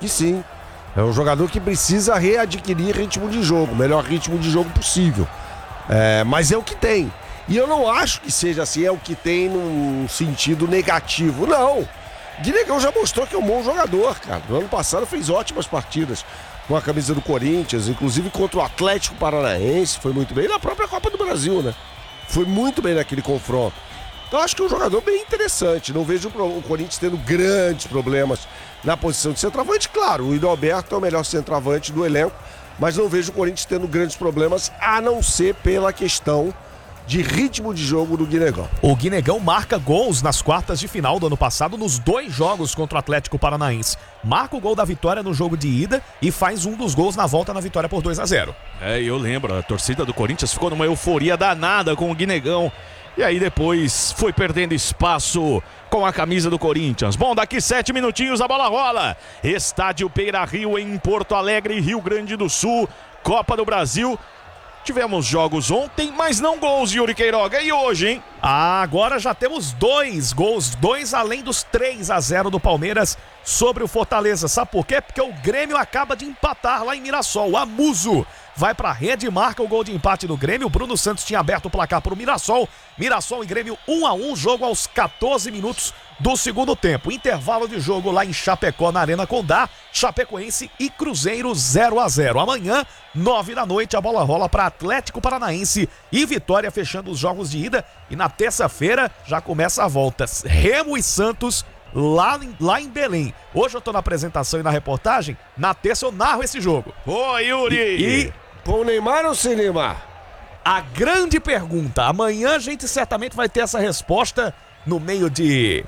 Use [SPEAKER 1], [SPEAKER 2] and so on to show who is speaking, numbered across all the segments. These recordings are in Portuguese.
[SPEAKER 1] que sim. É um jogador que precisa readquirir ritmo de jogo, o melhor ritmo de jogo possível. Mas é o que tem. E eu não acho que seja assim, é o que tem num sentido negativo. Não. Guinegão já mostrou que é um bom jogador, cara. No ano passado fez ótimas partidas com a camisa do Corinthians, inclusive contra o Atlético Paranaense, foi muito bem. E na própria Copa do Brasil, né? Foi muito bem naquele confronto. Então acho que é um jogador bem interessante. Não vejo o Corinthians tendo grandes problemas na posição de centroavante. Claro, o Hidalberto é o melhor centroavante do elenco, mas não vejo o Corinthians tendo grandes problemas, a não ser pela questão de ritmo de jogo do Guinegão.
[SPEAKER 2] O Guinegão marca gols nas quartas de final do ano passado nos 2 jogos contra o Atlético Paranaense. Marca o gol da vitória no jogo de ida e faz um dos gols na volta na vitória por 2-0.
[SPEAKER 3] Eu lembro, a torcida do Corinthians ficou numa euforia danada com o Guinegão. E aí depois foi perdendo espaço com a camisa do Corinthians. Bom, daqui 7 minutinhos a bola rola. Estádio Beira-Rio em Porto Alegre, Rio Grande do Sul. Copa do Brasil. Tivemos jogos ontem, mas não gols, Yuri Queiroga. E hoje, hein?
[SPEAKER 2] Agora já temos 2 gols, 2 além dos 3-0 do Palmeiras sobre o Fortaleza. Sabe por quê? Porque o Grêmio acaba de empatar lá em Mirassol. O Amuso vai pra rede e marca o gol de empate do Grêmio. O Bruno Santos tinha aberto o placar pro Mirassol. Mirassol e Grêmio 1-1, jogo aos 14 minutos do segundo tempo. Intervalo de jogo lá em Chapecó, na Arena Condá. Chapecoense e Cruzeiro 0-0. Amanhã, 9 da noite, a bola rola para Atlético Paranaense e Vitória, fechando os jogos de ida. E na terça-feira já começa a volta. Remo e Santos lá em Belém. Hoje eu tô na apresentação e na reportagem. Na terça eu narro esse jogo.
[SPEAKER 3] Ô, Yuri!
[SPEAKER 1] Com o Neymar ou sem Neymar?
[SPEAKER 2] A grande pergunta. Amanhã a gente certamente vai ter essa resposta no meio de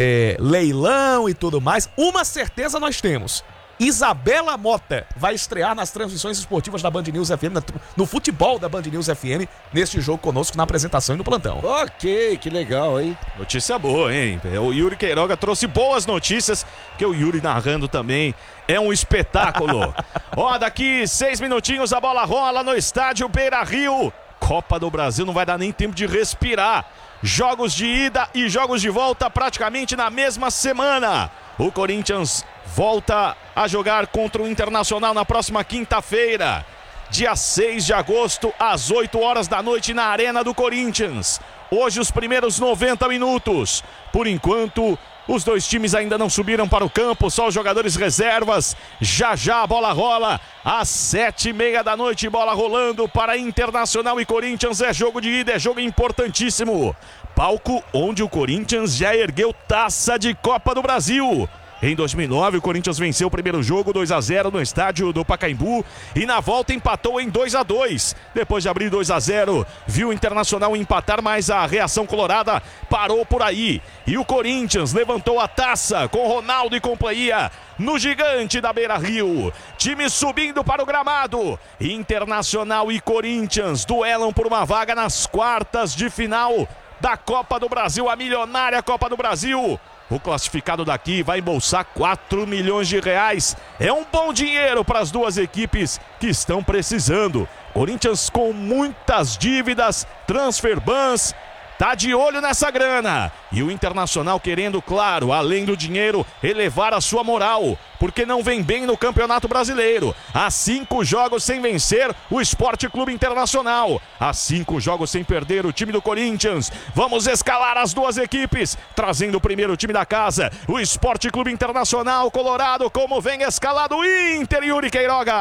[SPEAKER 2] leilão e tudo mais. Uma certeza nós temos: Isabela Mota vai estrear nas transmissões esportivas da Band News FM, no futebol da Band News FM, neste jogo conosco, na apresentação e no plantão.
[SPEAKER 1] Ok, que legal, hein?
[SPEAKER 3] Notícia boa, hein? O Yuri Queiroga trouxe boas notícias, que o Yuri narrando também é um espetáculo. Daqui 6 minutinhos a bola rola no estádio Beira-Rio. Copa do Brasil, não vai dar nem tempo de respirar. Jogos de ida e jogos de volta praticamente na mesma semana. O Corinthians volta a jogar contra o Internacional na próxima quinta-feira, dia 6 de agosto, às 8 horas da noite, na Arena do Corinthians. Hoje os primeiros 90 minutos. Por enquanto, os dois times ainda não subiram para o campo, só os jogadores reservas. Já já a bola rola, às 7h30 da noite, bola rolando para Internacional e Corinthians. É jogo de ida, é jogo importantíssimo. Palco onde o Corinthians já ergueu taça de Copa do Brasil. Em 2009, o Corinthians venceu o primeiro jogo 2-0 no estádio do Pacaembu e na volta empatou em 2-2. Depois de abrir 2-0, viu o Internacional empatar, mas a reação colorada parou por aí. E o Corinthians levantou a taça com Ronaldo e companhia no gigante da Beira-Rio. Time subindo para o gramado. Internacional e Corinthians duelam por uma vaga nas quartas de final da Copa do Brasil, a milionária Copa do Brasil. O classificado daqui vai embolsar 4 milhões de reais. É um bom dinheiro para as duas equipes que estão precisando. Corinthians com muitas dívidas, transfer bans, tá de olho nessa grana. E o Internacional querendo, claro, além do dinheiro, elevar a sua moral, porque não vem bem no Campeonato Brasileiro. Há 5 jogos sem vencer o Sport Clube Internacional. Há 5 jogos sem perder o time do Corinthians. Vamos escalar as duas equipes, trazendo o primeiro time da casa, o Sport Clube Internacional Colorado. Como vem escalado o Inter, Yuri Queiroga.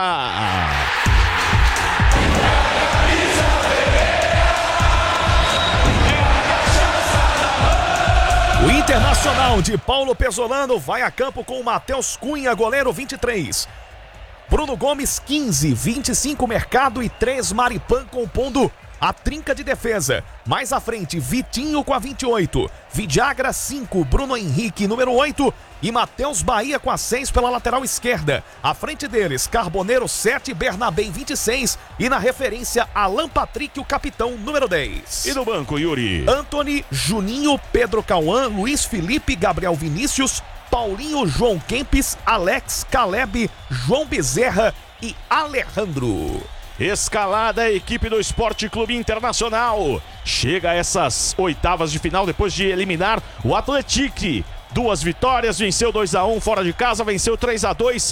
[SPEAKER 2] O Internacional de Paulo Pesolano vai a campo com o Matheus Cunha, goleiro 23. Bruno Gomes 15, 25 Mercado e 3 Maripan compondo a trinca de defesa. Mais à frente, Vitinho com a 28, Vidagra 5, Bruno Henrique número 8 e Matheus Bahia com a 6 pela lateral esquerda. À frente deles, Carboneiro 7, Bernabé 26 e na referência, Alan Patrick, o capitão número 10.
[SPEAKER 3] E no banco, Yuri?
[SPEAKER 2] Antony, Juninho, Pedro Cauã, Luiz Felipe, Gabriel Vinícius, Paulinho, João Kempis, Alex, Caleb, João Bezerra e Alejandro.
[SPEAKER 3] Escalada a equipe do Sport Clube Internacional. Chega a essas oitavas de final depois de eliminar o Atlético. 2 vitórias, venceu 2-1 fora de casa, venceu 3-2